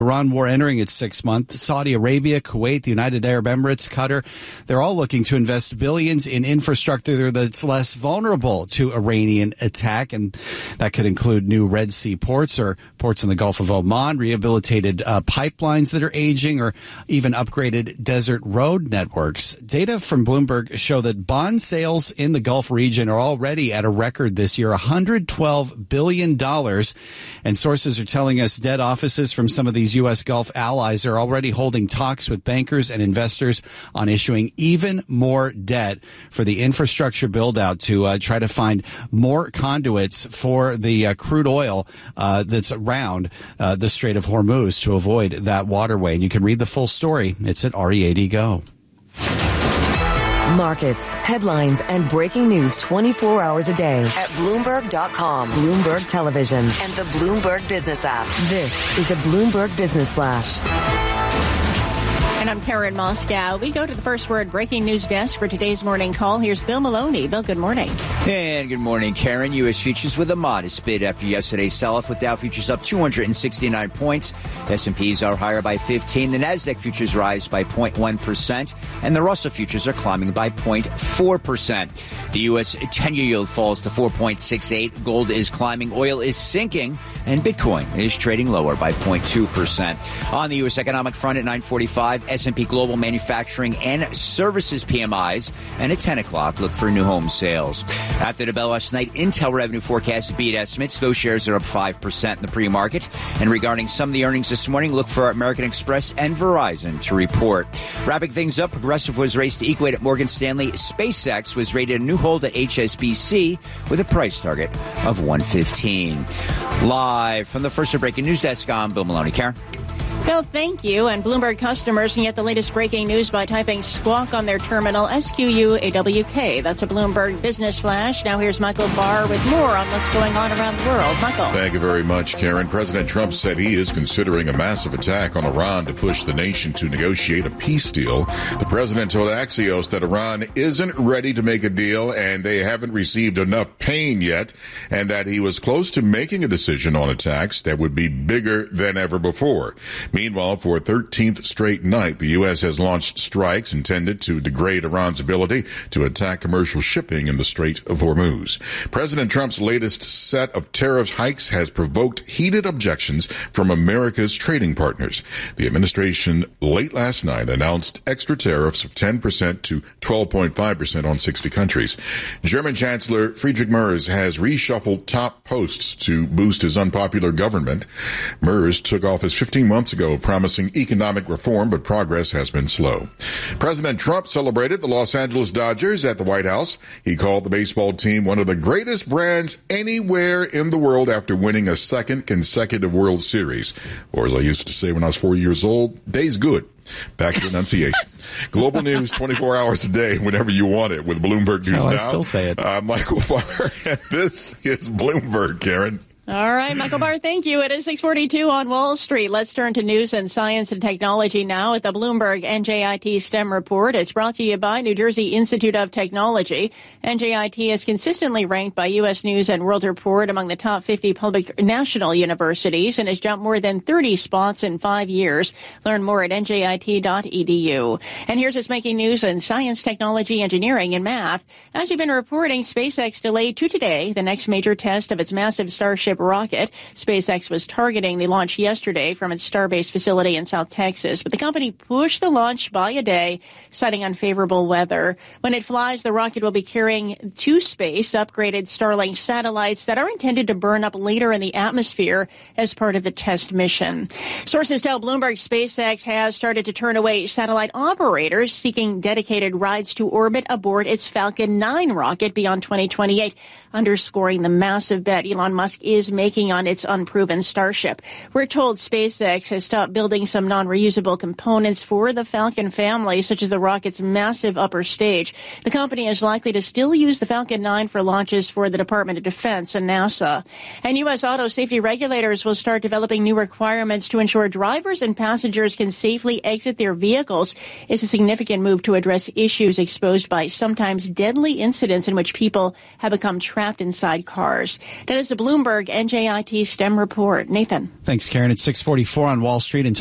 Iran war entering its 6th month. Saudi Arabia, Kuwait, the United Arab Emirates, Qatar, they're all looking to invest billions in infrastructure that's less vulnerable to Iranian attack. And that could include new Red Sea ports or ports in the Gulf of Oman, rehabilitated pipelines that are aging, or even upgraded desert road networks. Data from Bloomberg show that bond sales in the Gulf region are already at a record this year, $112 billion. And sources are telling us debt offices from some of these U.S. Gulf allies are already holding talks with bankers and investors on issuing even more debt for the infrastructure build-out to try to find more conduits for the crude oil that's around the Strait of Hormuz to avoid that waterway. And you can read the full story. It's at RE80 Go. Markets, headlines, and breaking news 24 hours a day at Bloomberg.com, Bloomberg Television, and the Bloomberg Business app. This is a Bloomberg Business Flash. And I'm Karen Moscow. We go to the First Word breaking news desk for today's morning call. Here's Bill Maloney. Bill, good morning. And good morning, Karen. U.S. futures with a modest bid after yesterday's sell-off, with Dow futures up 269 points. S&Ps are higher by 15. The Nasdaq futures rise by 0.1%. And the Russell futures are climbing by 0.4%. The U.S. 10-year yield falls to 4.68. Gold is climbing. Oil is sinking. And Bitcoin is trading lower by 0.2%. On the U.S. economic front at 9:45, S&P Global Manufacturing and Services PMIs, and at 10 o'clock, look for new home sales. After the bell last night, Intel revenue forecasts beat estimates. Those shares are up 5% in the pre-market. And regarding some of the earnings this morning, look for American Express and Verizon to report. Wrapping things up, Progressive was raised to equate at Morgan Stanley. SpaceX was rated a new hold at HSBC with a price target of $115. Live from the First Word breaking news desk, I'm Bill Maloney. Karen? Bill, thank you. And Bloomberg customers can get the latest breaking news by typing Squawk on their terminal, SQUAWK. That's a Bloomberg Business Flash. Now here's Michael Barr with more on what's going on around the world. Michael. Thank you very much, Karen. President Trump said he is considering a massive attack on Iran to push the nation to negotiate a peace deal. The president told Axios that Iran isn't ready to make a deal and they haven't received enough pain yet, and that he was close to making a decision on attacks that would be bigger than ever before. Meanwhile, for a 13th straight night, the U.S. has launched strikes intended to degrade Iran's ability to attack commercial shipping in the Strait of Hormuz. President Trump's latest set of tariff hikes has provoked heated objections from America's trading partners. The administration late last night announced extra tariffs of 10% to 12.5% on 60 countries. German Chancellor Friedrich Merz has reshuffled top posts to boost his unpopular government. Merz took office 15 months ago, promising economic reform, but progress has been slow. President Trump celebrated the Los Angeles Dodgers at the White House. He called the baseball team one of the greatest brands anywhere in the world after winning a second consecutive World Series. Or as I used to say when I was 4 years old, day's good. Back to enunciation. Global news 24 hours a day, whenever you want it, with Bloomberg News Now. I still say it. Michael Barr, and this is Bloomberg, Karen. All right, Michael Barr, thank you. It is 6:42 on Wall Street. Let's turn to news and science and technology now at the Bloomberg NJIT STEM report. It's brought to you by New Jersey Institute of Technology. NJIT is consistently ranked by U.S. News and World Report among the top 50 public national universities and has jumped more than 30 spots in 5 years. Learn more at njit.edu. And here's what's making news in science, technology, engineering, and math. As you've been reporting, SpaceX delayed to today the next major test of its massive Starship rocket. SpaceX was targeting the launch yesterday from its Starbase facility in South Texas, but the company pushed the launch by a day, citing unfavorable weather. When it flies, the rocket will be carrying to space upgraded Starlink satellites that are intended to burn up later in the atmosphere as part of the test mission. Sources tell Bloomberg SpaceX has started to turn away satellite operators seeking dedicated rides to orbit aboard its Falcon 9 rocket beyond 2028, underscoring the massive bet Elon Musk is making on its unproven Starship. We're told SpaceX has stopped building some non-reusable components for the Falcon family, such as the rocket's massive upper stage. The company is likely to still use the Falcon 9 for launches for the Department of Defense and NASA. And U.S. auto safety regulators will start developing new requirements to ensure drivers and passengers can safely exit their vehicles. It's a significant move to address issues exposed by sometimes deadly incidents in which people have become trapped inside cars. That is the Bloomberg NJIT STEM report. Nathan. Thanks, Karen. It's 6:44 on Wall Street. And